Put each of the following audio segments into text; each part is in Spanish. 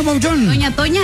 Pauchón? Doña Toña.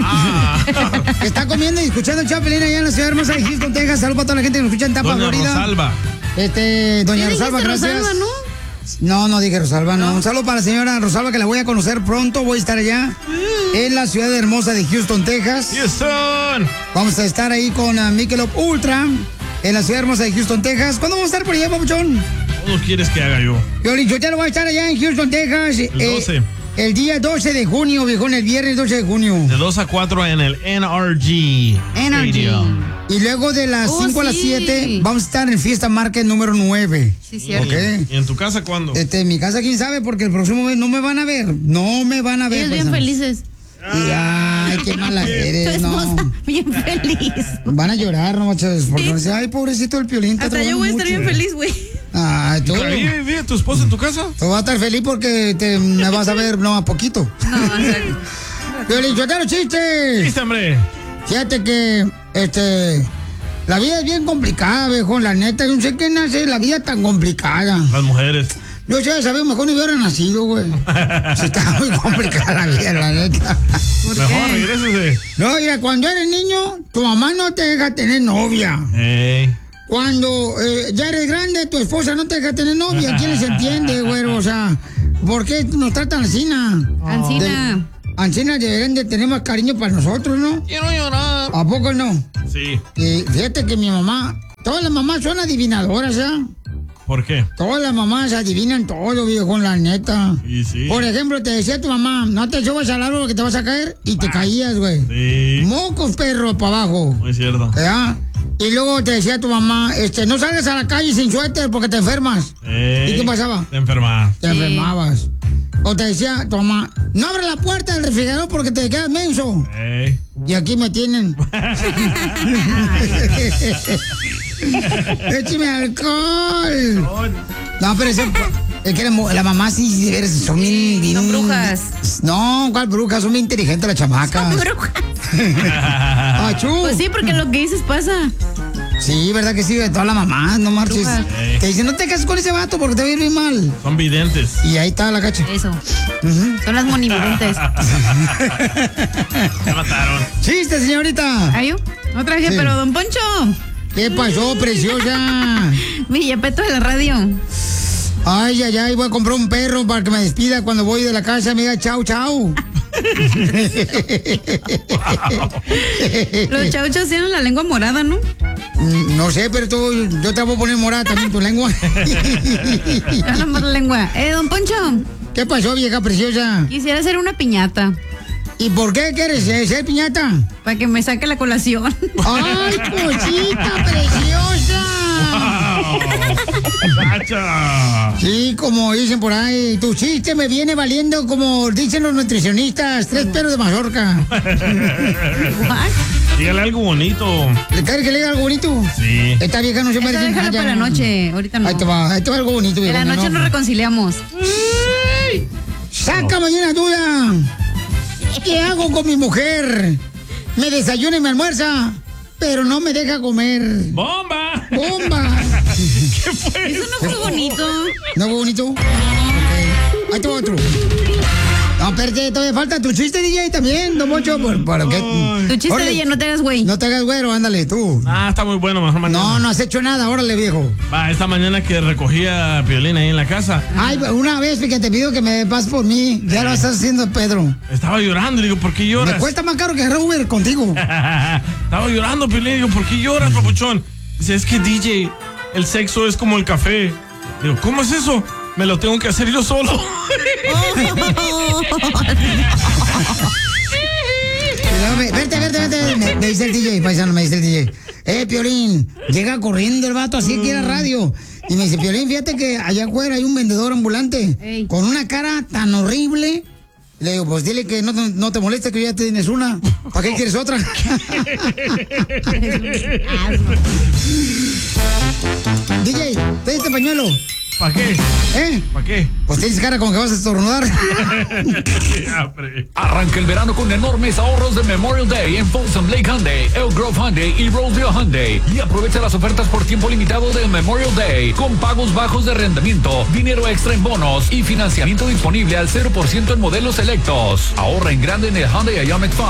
Está comiendo y escuchando el Chapelín allá en la ciudad hermosa de Houston, Texas. Saludos para toda la gente que nos escucha en Tampa, Doña Florida. Rosalba. Doña Rosalba, gracias. Rosalba, ¿no? No dije Rosalba, no. Un saludo para la señora Rosalba, que la voy a conocer pronto. Voy a estar allá en la ciudad hermosa de Houston, Texas. Houston. Vamos a estar ahí con Michelob Ultra en la ciudad hermosa de Houston, Texas. ¿Cuándo vamos a estar por allá, Papuchón? ¿Cómo quieres que haga yo? Yo ya lo voy a estar allá en Houston, Texas. El 12. El día 12 de junio, viejón, el viernes 12 de junio. De 2 a 4 en el NRG Stadium. Y luego de las 5 a las 7 vamos a estar en Fiesta Market número 9. Sí, cierto. Okay. ¿Y en tu casa cuándo? En mi casa, quién sabe, porque el próximo mes no me van a ver. No me van a ver. Ellos bien felices. Y, ay, qué mala eres, no. Bien feliz. Van a llorar, no, muchachos, porque van a decir, ay, pobrecito el Piolín. Hasta yo voy a estar bien feliz, güey. Ay, tú. ¿Vive tu esposa en tu casa? Tú vas a estar feliz porque me vas a ver, no, a poquito. No, exacto. Piolín, yo te los chistes. Chiste, hombre. Fíjate que, la vida es bien complicada, viejo, la neta. Yo no sé qué nace la vida tan complicada. Las mujeres. Yo ya sabía, mejor no hubiera nacido, güey. Se está muy complicada la vida, la neta. Mejor regrésese. No, mira, cuando eres niño, tu mamá no te deja tener novia. Cuando ya eres grande, tu esposa no te deja tener novia. ¿Quién les entiende, güey? O sea, ¿por qué nos tratan así? Ancina. Ancina deberían de tener más cariño para nosotros, ¿no? Quiero llorar. ¿A poco no? Sí. Fíjate que mi mamá, todas las mamás son adivinadoras, ¿ya? ¿Por qué? Todas las mamás adivinan todo, viejo, la neta. Sí. Por ejemplo, te decía tu mamá, no te subas al árbol que te vas a caer y te caías, güey. Sí. Mocos, perro, para abajo. Muy cierto. ¿Ya? Y luego te decía tu mamá, no salgas a la calle sin suéter porque te enfermas. ¿Y qué pasaba? Te enfermas. Te enfermabas. O te decía tu mamá, no abras la puerta del refrigerador porque te quedas menso. Y aquí me tienen. ¡Échame alcohol! No, pero es que la mamá sí, de veras, son bien... Son brujas. No, ¿cuál brujas? Son bien inteligentes las chamacas. Son brujas. Achú. Pues sí, porque lo que dices pasa. Sí, ¿verdad que sí? De todas las mamás, no marches. Te dicen, no te cases con ese vato porque te va a ir bien mal. Son videntes. Y ahí está la cacha. Eso. Son las monividentes. Me mataron. ¡Chiste, señorita! ¿Ay, yo? No traje, pero don Poncho. ¿Qué pasó, preciosa? Mi yepeto de la radio. Ay, voy a comprar un perro para que me despida cuando voy de la casa. Me diga chau, chau. Los chauchos tienen la lengua morada, ¿no? No sé, pero yo te voy a poner morada también tu lengua. No más la lengua. Don Poncho. ¿Qué pasó, vieja preciosa? Quisiera hacer una piñata. ¿Y por qué quieres ser piñata? Para que me saque la colación. ¡Ay, cosita preciosa! ¡Sacha! Sí, como dicen por ahí, tu chiste me viene valiendo, como dicen los nutricionistas, 3 pelos de mazorca. Dígale algo bonito. ¿Le quieres que le diga algo bonito? Sí. Esta vieja no se merece nada. Para la noche, ahorita no. Ahí te va algo bonito. En la noche nos reconciliamos. ¡Sácame una duda! ¿Qué hago con mi mujer? Me desayuna y me almuerza, pero no me deja comer. ¡Bomba! ¡Bomba! ¿Qué fue eso? No fue bonito. ¿No fue bonito? Ok. Ahí te va otro. No, espérate, todavía falta tu chiste, DJ, también, don Mocho. ¿Por qué? Tu chiste, DJ, no te hagas güey. No te hagas güero, ándale, tú. Está muy bueno, mejor mañana. No has hecho nada, órale, viejo. Esta mañana que recogía Piolín ahí en la casa. Ay, una vez que te pido que me pases por mí, ya lo estás haciendo, Pedro. Estaba llorando, le digo, ¿por qué lloras? Me cuesta más caro que agarrar Uber contigo. Estaba llorando, Piolín, le digo, ¿por qué lloras, papuchón? Dice, es que DJ, el sexo es como el café. Digo, ¿cómo es eso? Me lo tengo que hacer yo solo. Verte. Me dice el DJ, paisano, me dice el DJ. Piolín, llega corriendo el vato así aquí a la radio. Y me dice, Piolín, fíjate que allá afuera hay un vendedor ambulante con una cara tan horrible. Le digo, pues dile que no te moleste que ya tienes una. ¿Para qué quieres otra? DJ, ten este pañuelo. ¿Para qué? ¿Para qué? Pues tienes cara como que vas a estornudar. Arranca el verano con enormes ahorros de Memorial Day en Folsom Lake Hyundai, Elk Grove Hyundai y Roseville Hyundai. Y aprovecha las ofertas por tiempo limitado de Memorial Day con pagos bajos de arrendamiento, dinero extra en bonos y financiamiento disponible al 0% en modelos selectos. Ahorra en grande en el Hyundai Ioniq 5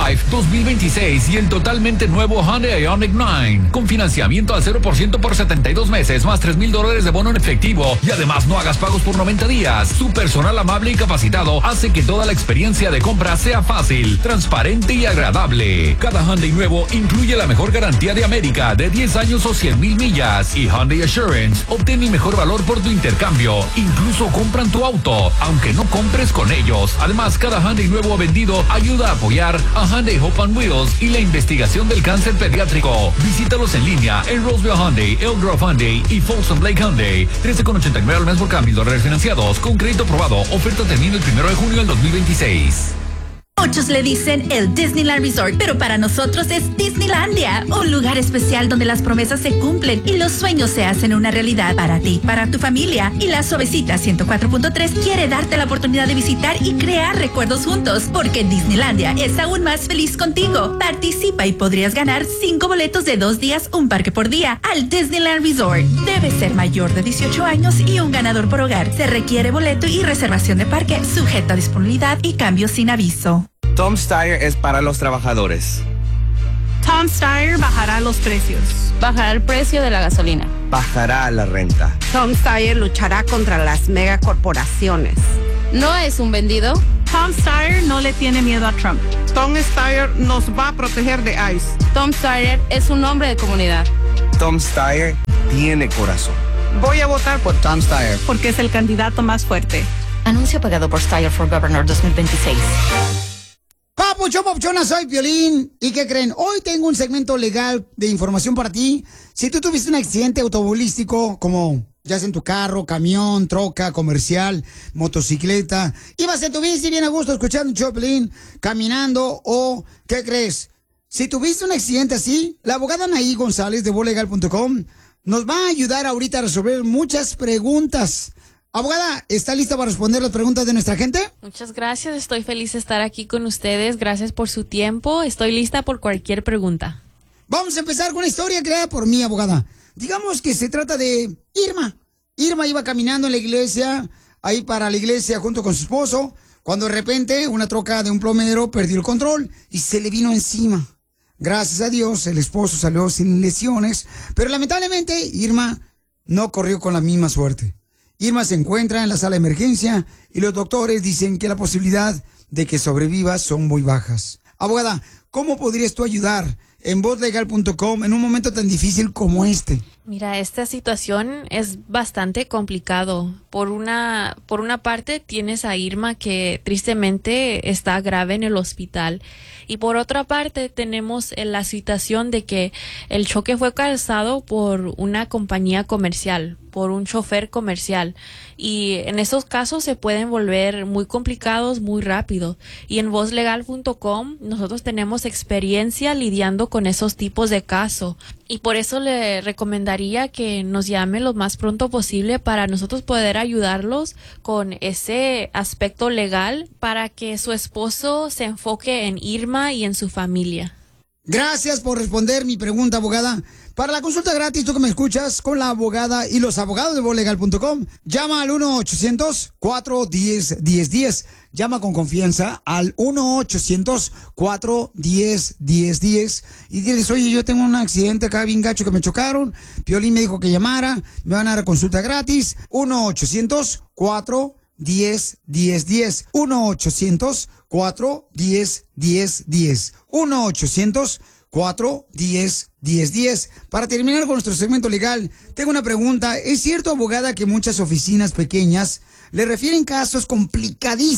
2026 y el totalmente nuevo Hyundai Ioniq 9 con financiamiento al 0% por 72 meses más $3,000 de bono en efectivo. Y además no hagas pagos por 90 días. Su personal amable y capacitado hace que toda la experiencia de compra sea fácil, transparente y agradable. Cada Hyundai nuevo incluye la mejor garantía de América de 10 años o 100,000 millas. Y Hyundai Assurance obtén el mejor valor por tu intercambio. Incluso compran tu auto, aunque no compres con ellos. Además, cada Hyundai nuevo vendido ayuda a apoyar a Hyundai Hope on Wheels y la investigación del cáncer pediátrico. Visítalos en línea en Roseville Hyundai, Elk Grove Hyundai y Folsom Lake Hyundai. 13,89 al mes por cada $1,000 financiados con crédito aprobado. Oferta termina el 1 de junio del 2026. Muchos le dicen el Disneyland Resort, pero para nosotros es Disneylandia, un lugar especial donde las promesas se cumplen y los sueños se hacen una realidad para ti, para tu familia. Y la Suavecita 104.3 quiere darte la oportunidad de visitar y crear recuerdos juntos, porque Disneylandia es aún más feliz contigo. Participa y podrías ganar 5 boletos de 2 días, un parque por día, al Disneyland Resort. Debe ser mayor de 18 años y un ganador por hogar. Se requiere boleto y reservación de parque, sujeto a disponibilidad y cambios sin aviso. Tom's Tire es para los trabajadores. Tom's Tire bajará los precios. Bajará el precio de la gasolina. Bajará la renta. Tom's Tire luchará contra las megacorporaciones. ¿No es un vendido? Tom's Tire no le tiene miedo a Trump. Tom's Tire nos va a proteger de ICE. Tom's Tire es un hombre de comunidad. Tom's Tire tiene corazón. Voy a votar por Tom's Tire porque es el candidato más fuerte. Anuncio pagado por Tire for Governor 2026. Papuchona, soy Piolín. ¿Y qué creen? Hoy tengo un segmento legal de información para ti. Si tú tuviste un accidente automovilístico, como ya sea en tu carro, camión, troca, comercial, motocicleta, ibas en tu bici bien a gusto escuchando un show, Piolín, caminando, o ¿qué crees? Si tuviste un accidente así, la abogada Anaí González de bolegal.com nos va a ayudar ahorita a resolver muchas preguntas. Abogada, ¿está lista para responder las preguntas de nuestra gente? Muchas gracias, estoy feliz de estar aquí con ustedes. Gracias por su tiempo. Estoy lista por cualquier pregunta. Vamos a empezar con una historia creada por mí, abogada. Digamos que se trata de Irma. Irma iba caminando en la iglesia, ahí para la iglesia junto con su esposo, cuando de repente una troca de un plomero perdió el control y se le vino encima. Gracias a Dios, el esposo salió sin lesiones, pero lamentablemente Irma no corrió con la misma suerte. Irma se encuentra en la sala de emergencia y los doctores dicen que la posibilidad de que sobreviva son muy bajas. Abogada, ¿cómo podrías tú ayudar en vozlegal.com en un momento tan difícil como este? Mira, esta situación es bastante complicado. Por una parte tienes a Irma que tristemente está grave en el hospital. Y por otra parte tenemos la situación de que el choque fue causado por una compañía comercial, por un chofer comercial. Y en esos casos se pueden volver muy complicados muy rápido. Y en vozlegal.com nosotros tenemos experiencia lidiando con esos tipos de casos. Y por eso le recomendaría que nos llame lo más pronto posible para nosotros poder ayudarlos con ese aspecto legal para que su esposo se enfoque en Irma y en su familia. Gracias por responder mi pregunta, abogada. Para la consulta gratis, tú que me escuchas, con la abogada y los abogados de vozlegal.com, llama al 1-800-410-1010. Llama con confianza al 1-800-410-1010 y diles, oye, yo tengo un accidente acá bien gacho que me chocaron, Piolín me dijo que llamara, me van a dar consulta gratis. 1-800-410-1010. 1-800-410-1010. 1-800-410-1010. Para terminar con nuestro segmento legal, tengo una pregunta. ¿Es cierto, abogada, que muchas oficinas pequeñas le refieren casos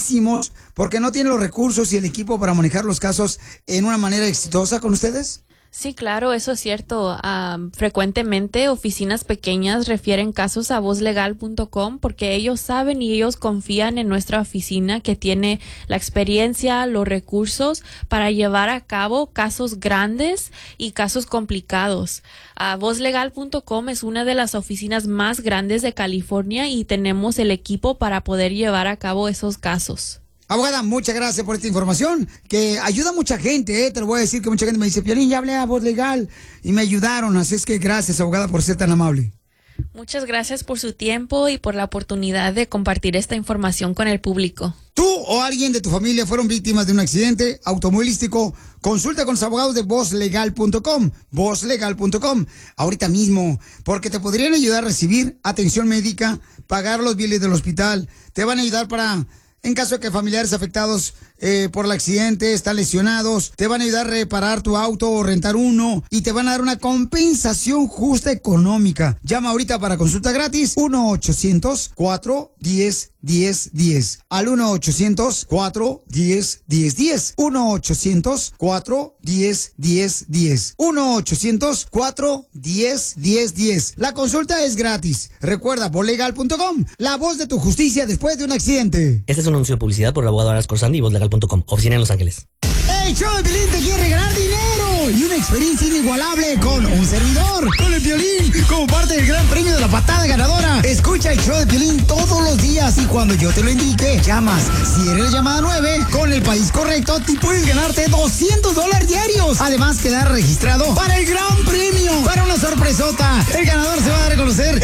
complicadísimos porque no tienen los recursos y el equipo para manejar los casos en una manera exitosa con ustedes? Sí, claro, eso es cierto. Frecuentemente oficinas pequeñas refieren casos a vozlegal.com porque ellos saben y ellos confían en nuestra oficina que tiene la experiencia, los recursos para llevar a cabo casos grandes y casos complicados. Vozlegal.com es una de las oficinas más grandes de California y tenemos el equipo para poder llevar a cabo esos casos. Abogada, muchas gracias por esta información, que ayuda a mucha gente, Te lo voy a decir que mucha gente me dice, Piolín, ya hablé a Voz Legal y me ayudaron, así es que gracias, abogada, por ser tan amable. Muchas gracias por su tiempo y por la oportunidad de compartir esta información con el público. ¿Tú o alguien de tu familia fueron víctimas de un accidente automovilístico? Consulta con los abogados de vozlegal.com, vozlegal.com, ahorita mismo, porque te podrían ayudar a recibir atención médica, pagar los biles del hospital, te van a ayudar en caso de que familiares afectados por el accidente están lesionados, te van a ayudar a reparar tu auto o rentar uno y te van a dar una compensación justa económica. Llama ahorita para consulta gratis 1-800-410-1010 al 1-800-410-1010 1-800-410-1010 1-800-410-1010. La consulta es gratis. Recuerda, vozlegal.com, la voz de tu justicia después de un accidente. Este es un anuncio de publicidad por el abogado Aras Corsandi y vozlegal.com, oficina en Los Ángeles. ¡El show de Piolín te quiere regalar dinero y una experiencia inigualable con un servidor, con el Piolín, como parte del gran premio de la patada ganadora! Escucha el show de Piolín todos los días y cuando yo te lo indique, llamas. Si eres la llamada 9, con el país correcto, te puedes ganarte $200 diarios. Además, quedar registrado para el gran premio, para una sorpresota. El ganador se va a reconocer